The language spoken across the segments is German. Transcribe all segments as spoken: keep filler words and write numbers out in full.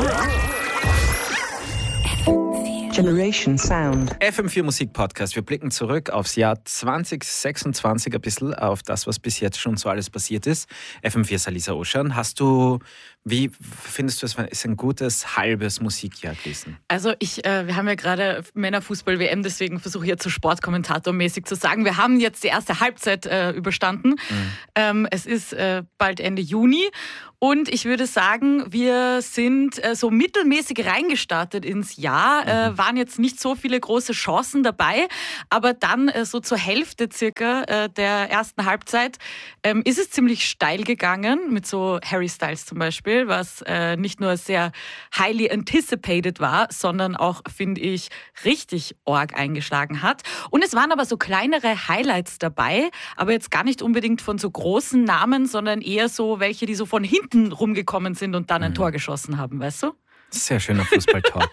Generation Sound. F M vier Musik Podcast. Wir blicken zurück aufs Jahr zwanzig sechsundzwanzig ein bisschen, auf das, was bis jetzt schon so alles passiert ist. F M vier ist Alisa Oschan. Hast du, wie findest du, es ist ein gutes halbes Musikjahr gewesen? Also ich, äh, wir haben ja gerade Männerfußball-W M, deswegen versuche ich jetzt so Sportkommentatormäßig zu sagen, wir haben jetzt die erste Halbzeit äh, überstanden. Mhm. Ähm, es ist äh, bald Ende Juni. Und ich würde sagen, wir sind äh, so mittelmäßig reingestartet ins Jahr, äh, waren jetzt nicht so viele große Chancen dabei, aber dann äh, so zur Hälfte circa äh, der ersten Halbzeit ähm, ist es ziemlich steil gegangen, mit so Harry Styles zum Beispiel, was äh, nicht nur sehr highly anticipated war, sondern auch, finde ich, richtig arg eingeschlagen hat. Und es waren aber so kleinere Highlights dabei, aber jetzt gar nicht unbedingt von so großen Namen, sondern eher so welche, die so von hinten rumgekommen sind und dann ein mhm. Tor geschossen haben, weißt du? Sehr schöner Fußballtalk.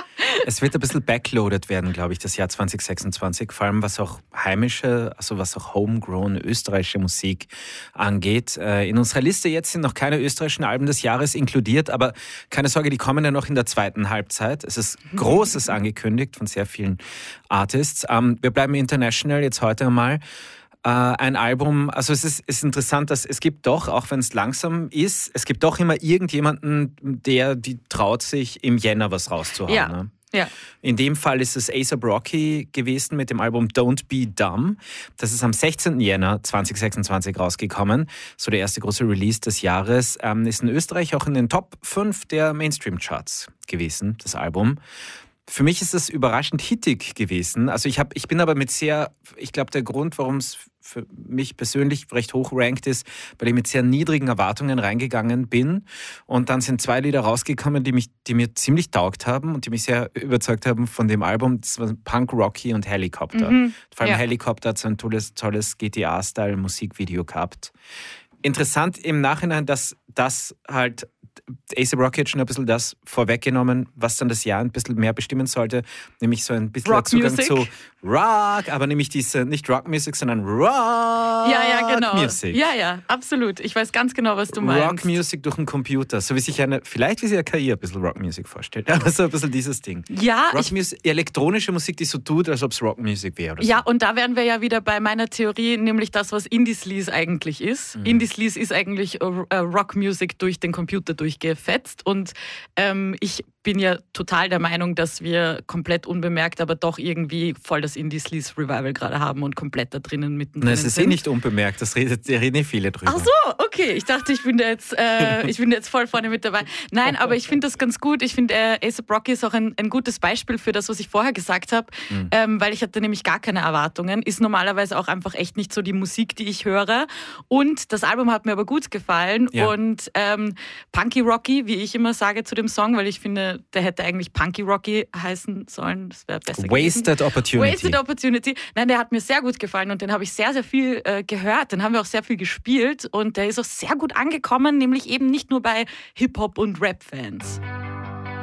Es wird ein bisschen backloaded werden, glaube ich, das Jahr zwanzig sechsundzwanzig, vor allem was auch heimische, also was auch homegrown österreichische Musik angeht. In unserer Liste jetzt sind noch keine österreichischen Alben des Jahres inkludiert, aber keine Sorge, die kommen ja noch in der zweiten Halbzeit. Es ist Großes angekündigt von sehr vielen Artists. Wir bleiben international jetzt heute einmal. Äh, ein Album, also es ist, ist interessant, dass es gibt doch, auch wenn es langsam ist, es gibt doch immer irgendjemanden, der die traut sich im Jänner was rauszuhauen. Ja. Ne? Ja. In dem Fall ist es A$AP Rocky gewesen mit dem Album Don't Be Dumb. Das ist am sechzehnten Jänner zwanzig sechsundzwanzig rausgekommen. So der erste große Release des Jahres. Ähm, ist in Österreich auch in den Top fünf der Mainstream-Charts gewesen, das Album. Für mich ist es überraschend hittig gewesen. Also ich, hab, ich bin aber mit sehr, ich glaube, der Grund, warum es für mich persönlich recht hoch rankt ist, weil ich mit sehr niedrigen Erwartungen reingegangen bin. Und dann sind zwei Lieder rausgekommen, die, mich, die mir ziemlich taugt haben und die mich sehr überzeugt haben von dem Album. Das war Punk Rocky und Helicopter. Mhm, Vor allem ja. Helicopter hat so ein tolles, tolles G T A-Style-Musikvideo gehabt. Interessant im Nachhinein, dass das halt A$AP Rocky hat schon ein bisschen das vorweggenommen, was dann das Jahr ein bisschen mehr bestimmen sollte, nämlich so ein bisschen Rock Zugang Music. zu Rock, aber nämlich diese, nicht Rock Music, sondern Rock ja, ja, genau. Music. Ja, ja, absolut. Ich weiß ganz genau, was du meinst. Rock Music durch einen Computer, so wie sich eine, vielleicht wie sich eine K I ein bisschen Rock Music vorstellt, aber so ein bisschen dieses Ding. Ja, Rock Music, elektronische Musik, die so tut, als ob es Rock Music wäre oder so. Ja, und da wären wir ja wieder bei meiner Theorie, nämlich das, was Indie-Sleaze eigentlich ist. Mhm. Indie-Sleaze ist eigentlich Rock Music durch den Computer durchgefetzt und ähm, ich bin ja total der Meinung, dass wir komplett unbemerkt, aber doch irgendwie voll das Indie-Sleaze-Revival gerade haben und komplett da drinnen mittendrin Nein, es ist sind. eh nicht unbemerkt, das redet, da reden eh viele drüber. Ach so, okay. Ich dachte, ich bin da jetzt, äh, ich bin da jetzt voll vorne mit dabei. Nein, aber ich finde das ganz gut. Ich finde, äh, A$AP Rocky ist auch ein, ein gutes Beispiel für das, was ich vorher gesagt habe, mhm. ähm, weil ich hatte nämlich gar keine Erwartungen. Ist normalerweise auch einfach echt nicht so die Musik, die ich höre. Und das Album hat mir aber gut gefallen. Ja. Und ähm, Punky Rocky, wie ich immer sage zu dem Song, weil ich finde, der hätte eigentlich Punky Rocky heißen sollen. Das wäre besser gewesen. Wasted Opportunity. Wasted Opportunity. Nein, der hat mir sehr gut gefallen und den habe ich sehr, sehr viel äh, gehört. Den haben wir auch sehr viel gespielt und der ist auch sehr gut angekommen, nämlich eben nicht nur bei Hip-Hop- und Rap-Fans.